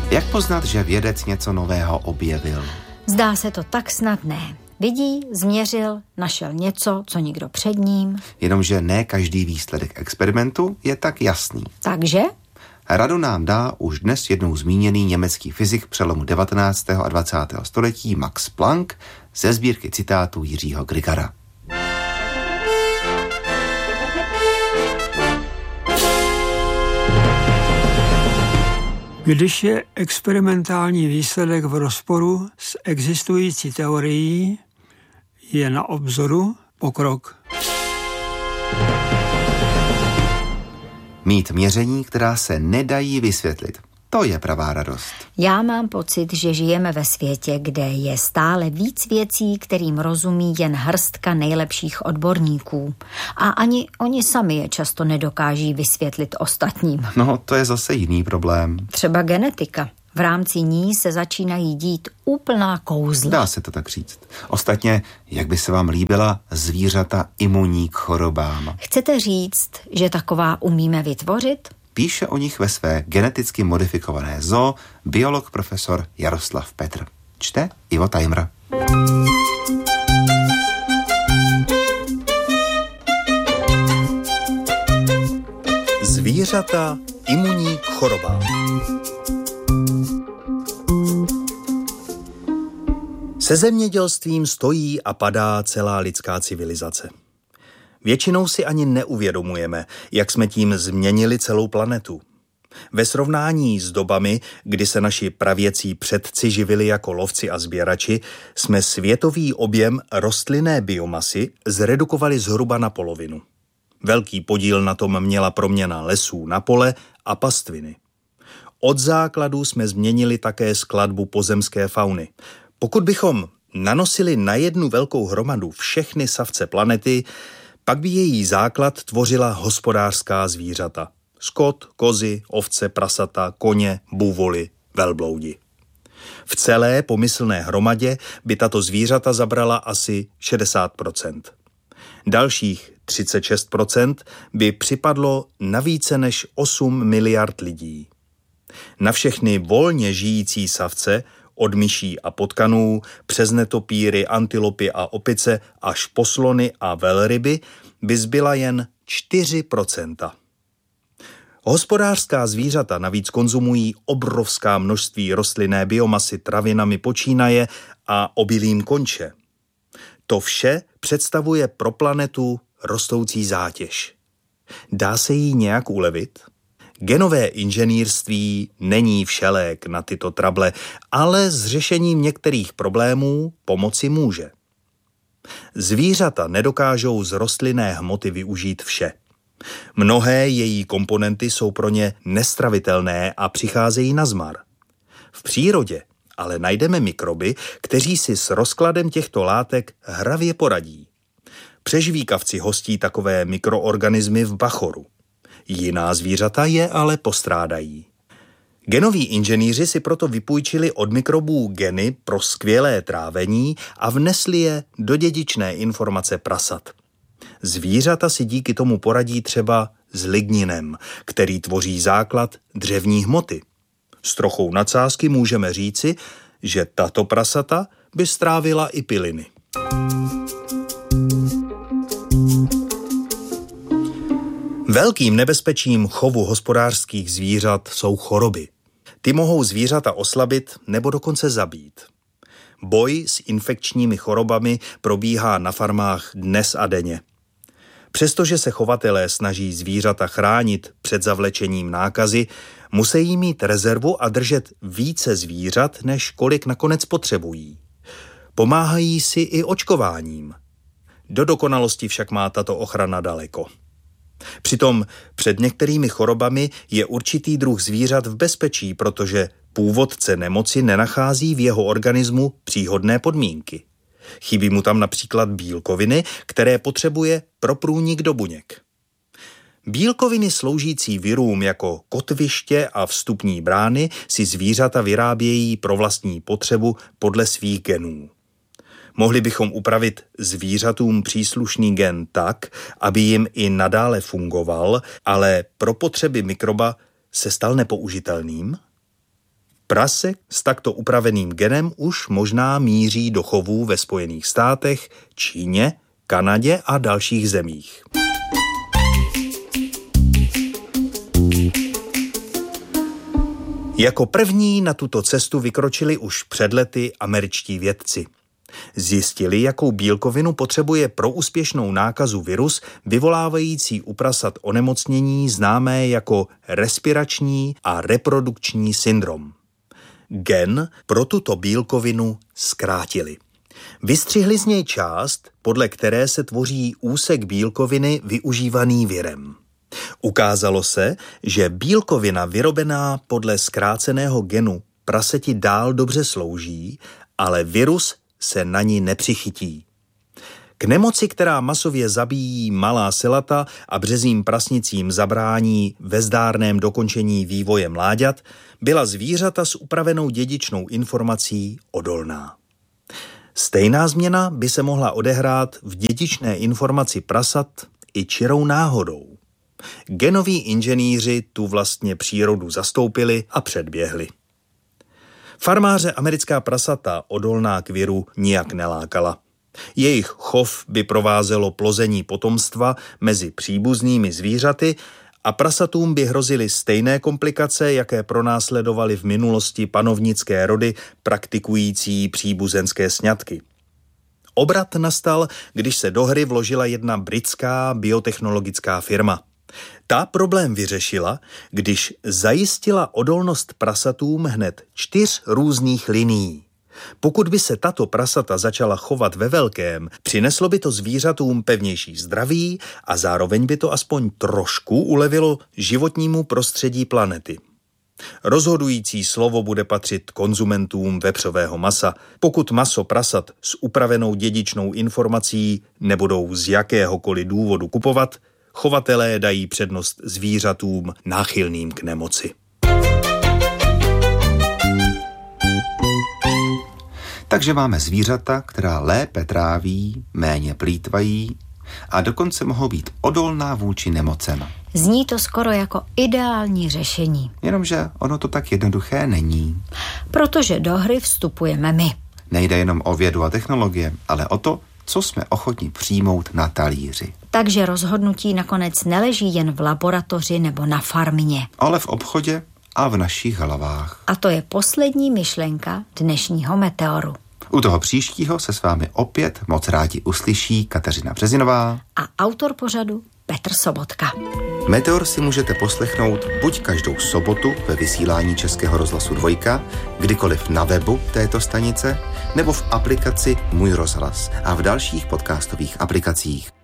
Jak poznat, že vědec něco nového objevil? Zdá se to tak snadné. Vidí, změřil, našel něco, co nikdo před ním. Jenomže ne každý výsledek experimentu je tak jasný. Takže? Radu nám dá už dnes jednou zmíněný německý fyzik přelomu 19. a 20. století Max Planck ze sbírky citátů Jiřího Grigara. Když je experimentální výsledek v rozporu s existující teorií, je na obzoru pokrok. Mít měření, která se nedají vysvětlit. To je pravá radost. Já mám pocit, že žijeme ve světě, kde je stále víc věcí, kterým rozumí jen hrstka nejlepších odborníků. A ani oni sami je často nedokáží vysvětlit ostatním. No, to je zase jiný problém. Třeba genetika. V rámci ní se začínají dít úplná kouzla. Dá se to tak říct. Ostatně, jak by se vám líbila zvířata imunní k chorobám? Chcete říct, že taková umíme vytvořit? Píše o nich ve své geneticky modifikované zoo biolog profesor Jaroslav Petr. Čte Ivo Tajmr. Zvířata imunní k chorobám. Se zemědělstvím stojí a padá celá lidská civilizace. Většinou si ani neuvědomujeme, jak jsme tím změnili celou planetu. Ve srovnání s dobami, kdy se naši pravěcí předci živili jako lovci a sběrači, jsme světový objem rostlinné biomasy zredukovali zhruba na polovinu. Velký podíl na tom měla proměna lesů na pole a pastviny. Od základu jsme změnili také skladbu pozemské fauny. Pokud bychom nanosili na jednu velkou hromadu všechny savce planety, pak by její základ tvořila hospodářská zvířata. Skot, kozy, ovce, prasata, koně, bůvoly, velbloudi. V celé pomyslné hromadě by tato zvířata zabrala asi 60%. Dalších 36% by připadlo na více než 8 miliard lidí. Na všechny volně žijící savce, od myší a potkanů, přes netopíry, antilopy a opice až po slony a velryby, by zbyla jen 4%. Hospodářská zvířata navíc konzumují obrovská množství rostlinné biomasy travinami počínaje a obilím konče. To vše představuje pro planetu rostoucí zátěž. Dá se jí nějak ulevit? Genové inženýrství není všelék na tyto trable, ale s řešením některých problémů pomoci může. Zvířata nedokážou z rostlinné hmoty využít vše. Mnohé její komponenty jsou pro ně nestravitelné a přicházejí na zmar. V přírodě ale najdeme mikroby, kteří si s rozkladem těchto látek hravě poradí. Přežvíkavci hostí takové mikroorganismy v bachoru. Jiná zvířata je ale postrádají. Genoví inženýři si proto vypůjčili od mikrobů geny pro skvělé trávení a vnesli je do dědičné informace prasat. Zvířata si díky tomu poradí třeba s ligninem, který tvoří základ dřevní hmoty. S trochou nadsázky můžeme říci, že tato prasata by strávila i piliny. Velkým nebezpečím chovu hospodářských zvířat jsou choroby. Ty mohou zvířata oslabit nebo dokonce zabít. Boj s infekčními chorobami probíhá na farmách dnes a denně. Přestože se chovatelé snaží zvířata chránit před zavlečením nákazy, musí mít rezervu a držet více zvířat, než kolik nakonec potřebují. Pomáhají si i očkováním. Do dokonalosti však má tato ochrana daleko. Přitom před některými chorobami je určitý druh zvířat v bezpečí, protože původce nemoci nenachází v jeho organismu příhodné podmínky. Chybí mu tam například bílkoviny, které potřebuje pro průnik do buněk. Bílkoviny sloužící virům jako kotviště a vstupní brány si zvířata vyrábějí pro vlastní potřebu podle svých genů. Mohli bychom upravit zvířatům příslušný gen tak, aby jim i nadále fungoval, ale pro potřeby mikroba se stal nepoužitelným? Prase s takto upraveným genem už možná míří do chovů ve Spojených státech, Číně, Kanadě a dalších zemích. Jako první na tuto cestu vykročili už před lety američtí vědci. Zjistili, jakou bílkovinu potřebuje pro úspěšnou nákazu virus vyvolávající u prasat onemocnění známé jako respirační a reprodukční syndrom. Gen pro tuto bílkovinu zkrátili. Vystřihli z něj část, podle které se tvoří úsek bílkoviny využívaný virem. Ukázalo se, že bílkovina vyrobená podle zkráceného genu praseti dál dobře slouží, ale virus se na ní nepřichytí. K nemoci, která masově zabíjí malá selata a březím prasnicím zabrání ve zdárném dokončení vývoje mláďat, byla zvířata s upravenou dědičnou informací odolná. Stejná změna by se mohla odehrát v dědičné informaci prasat i čirou náhodou. Genoví inženýři tu vlastně přírodu zastoupili a předběhli. Farmáře americká prasata odolná k viru nijak nelákala. Jejich chov by provázelo plození potomstva mezi příbuznými zvířaty a prasatům by hrozily stejné komplikace, jaké pronásledovaly v minulosti panovnické rody praktikující příbuzenské sňatky. Obrat nastal, když se do hry vložila jedna britská biotechnologická firma. Ta problém vyřešila, když zajistila odolnost prasatům hned 4 různých linií. Pokud by se tato prasata začala chovat ve velkém, přineslo by to zvířatům pevnější zdraví a zároveň by to aspoň trošku ulevilo životnímu prostředí planety. Rozhodující slovo bude patřit konzumentům vepřového masa. Pokud maso prasat s upravenou dědičnou informací nebudou z jakéhokoliv důvodu kupovat, chovatelé dají přednost zvířatům náchylným k nemoci. Takže máme zvířata, která lépe tráví, méně plýtvají a dokonce mohou být odolná vůči nemocem. Zní to skoro jako ideální řešení. Jenomže ono to tak jednoduché není. Protože do hry vstupujeme my. Nejde jenom o vědu a technologie, ale o to, co jsme ochotní přijmout na talíři. Takže rozhodnutí nakonec neleží jen v laboratoři nebo na farmě. Ale v obchodě a v našich hlavách. A to je poslední myšlenka dnešního Meteoru. U toho příštího se s vámi opět moc rádi uslyší Kateřina Březinová a autor pořadu Petr Sobotka. Meteor si můžete poslechnout buď každou sobotu ve vysílání Českého rozhlasu 2, kdykoliv na webu této stanice, nebo v aplikaci Můj rozhlas a v dalších podcastových aplikacích.